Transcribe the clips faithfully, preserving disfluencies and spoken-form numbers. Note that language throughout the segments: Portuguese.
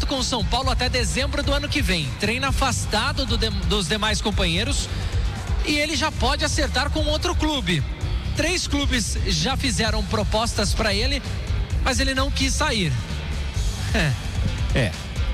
contrato com o São Paulo até dezembro do ano que vem. Treina afastado do de, dos demais companheiros e ele já pode acertar com outro clube. Três clubes já fizeram propostas para ele, mas ele não quis sair. É. É.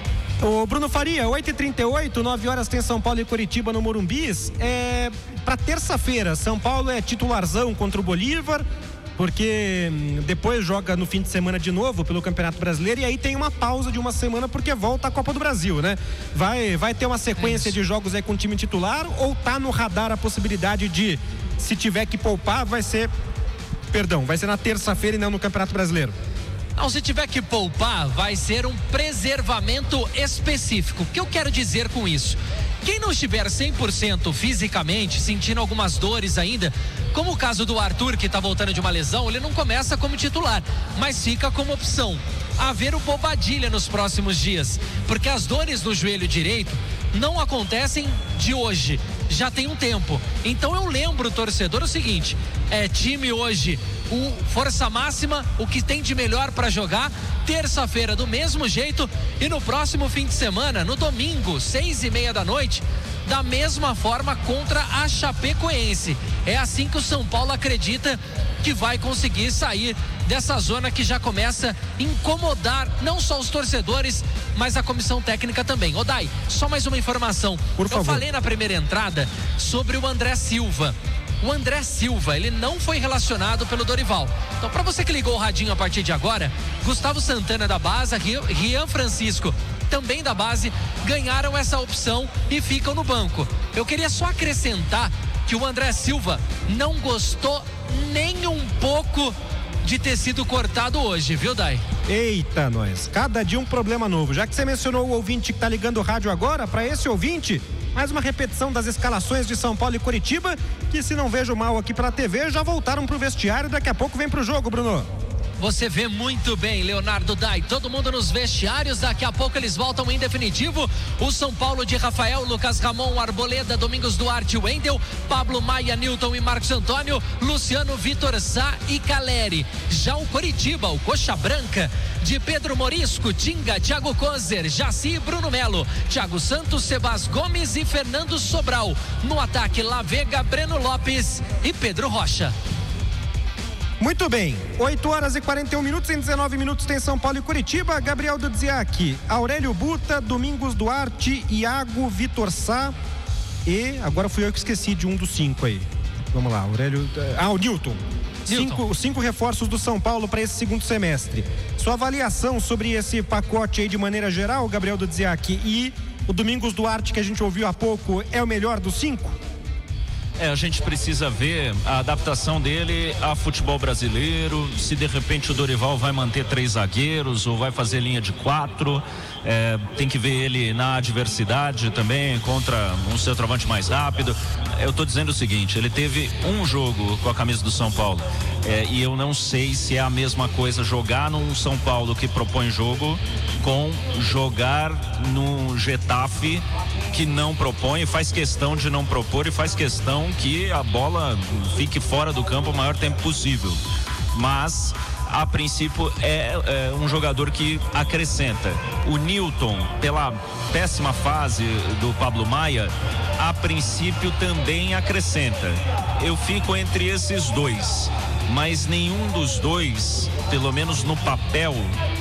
O Bruno Faria, oito e trinta e oito, nove horas tem São Paulo e Coritiba no Morumbis. É, para terça-feira, São Paulo é titularzão contra o Bolívar, porque depois joga no fim de semana de novo pelo Campeonato Brasileiro e aí tem uma pausa de uma semana porque volta a Copa do Brasil, né? Vai, vai ter uma sequência é de jogos aí com o time titular ou tá no radar a possibilidade de, se tiver que poupar, vai ser, perdão, vai ser na terça-feira e não no Campeonato Brasileiro? Não, se tiver que poupar, vai ser um preservamento específico. O que eu quero dizer com isso? Quem não estiver cem por cento fisicamente, sentindo algumas dores ainda, como o caso do Arthur, que está voltando de uma lesão, ele não começa como titular, mas fica como opção. Haver o Bobadilha nos próximos dias, porque as dores no joelho direito não acontecem de hoje, já tem um tempo. Então eu lembro o torcedor o seguinte: é time hoje, o força máxima, o que tem de melhor para jogar, terça-feira do mesmo jeito e no próximo fim de semana, no domingo, seis e meia da noite, da mesma forma contra a Chapecoense. É assim que o São Paulo acredita que vai conseguir sair dessa zona que já começa a incomodar não só os torcedores, mas a comissão técnica também. Odai, só mais uma informação. Por favor. Eu falei na primeira entrada sobre o André Silva. O André Silva, ele não foi relacionado pelo Dorival. Então, para você que ligou o radinho a partir de agora, Gustavo Santana da base, Rian Francisco também da base, ganharam essa opção e ficam no banco. Eu queria só acrescentar que o André Silva não gostou nem um pouco de ter sido cortado hoje, viu, Dai? Eita, nós. Cada dia um problema novo. Já que você mencionou o ouvinte que tá ligando o rádio agora, para esse ouvinte, mais uma repetição das escalações de São Paulo e Coritiba, que, se não vejo mal aqui pela T V, já voltaram pro vestiário e daqui a pouco vem pro jogo, Bruno. Você vê muito bem, Leonardo Dai. Todo mundo nos vestiários, daqui a pouco eles voltam em definitivo. O São Paulo de Rafael, Lucas Ramon, Arboleda, Domingos Duarte, Wendel, Pablo Maia, Newton e Marcos Antônio, Luciano, Vitor Sá e Caleri. Já o Coritiba, o Coxa Branca, de Pedro Morisco, Tinga, Thiago Kozer, Jaci e Bruno Melo, Thiago Santos, Sebas Gomes e Fernando Sobral. No ataque, Lavega, Breno Lopes e Pedro Rocha. Muito bem, oito horas e quarenta e um minutos, em dezenove minutos tem São Paulo e Coritiba. Gabriel Dudziak, Aurélio Buta, Domingos Duarte, Iago, Vitor Sá e agora fui eu que esqueci de um dos cinco aí. Vamos lá, Aurélio. Ah, o Newton. Cinco, os cinco reforços do São Paulo para esse segundo semestre. Sua avaliação sobre esse pacote aí de maneira geral, Gabriel Dudziak, e o Domingos Duarte que a gente ouviu há pouco é o melhor dos cinco? É, a gente precisa ver a adaptação dele a futebol brasileiro, se de repente o Dorival vai manter três zagueiros ou vai fazer linha de quatro. É, tem que ver ele na adversidade também, contra um centroavante mais rápido. Eu tô dizendo o seguinte, ele teve um jogo com a camisa do São Paulo, é, e eu não sei se é a mesma coisa jogar num São Paulo que propõe jogo com jogar no Getafe que não propõe, faz questão de não propor e faz questão que a bola fique fora do campo o maior tempo possível. Mas a princípio é, é um jogador que acrescenta. O Newton, pela péssima fase do Pablo Maia, a princípio também acrescenta. Eu fico entre esses dois, mas nenhum dos dois, pelo menos no papel,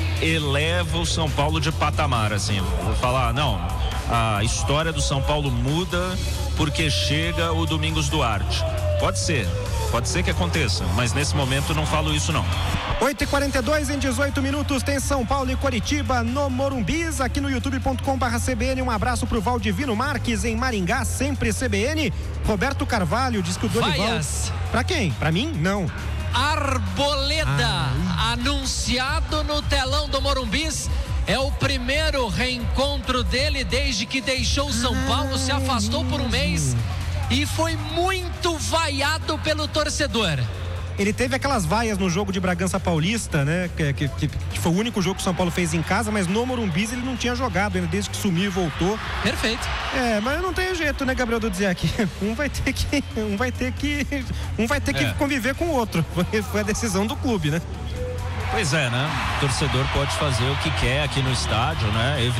eleva o São Paulo de patamar, assim. Vou falar, não, a história do São Paulo muda porque chega o Domingos Duarte. Pode ser, pode ser que aconteça, mas nesse momento não falo isso não. oito e quarenta e dois, em dezoito minutos tem São Paulo e Coritiba no Morumbis, aqui no youtube ponto com barra C B N. Um abraço pro Valdivino Marques em Maringá, sempre C B N. Roberto Carvalho diz que o Dorival... Vaias. Pra quem? Pra mim? Não. Arboleda, Ai. anunciado no telão do Morumbis. É o primeiro reencontro dele desde que deixou o São Paulo, se afastou por um mês e foi muito vaiado pelo torcedor. Ele teve aquelas vaias no jogo de Bragança Paulista, né? Que, que, que foi o único jogo que o São Paulo fez em casa, mas no Morumbis ele não tinha jogado ainda, desde que sumiu e voltou. Perfeito. É, mas não tem jeito, né, Gabriel Dudziak? Um vai ter que, um vai ter que, um vai ter que é. conviver com o outro. Foi, foi a decisão do clube, né? Pois é, né? O torcedor pode fazer o que quer aqui no estádio, né?